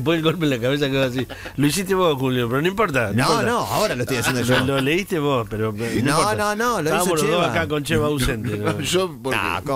pone el golpe en la cabeza que va así. Lo hiciste vos, Julio, pero no importa. No, importa. no, ahora lo estoy haciendo yo. Lo leíste vos, pero. No, lo hizo Estábamos los dos Cheva. acá con Cheva ausente. ¿no? Yo, porque- Ah,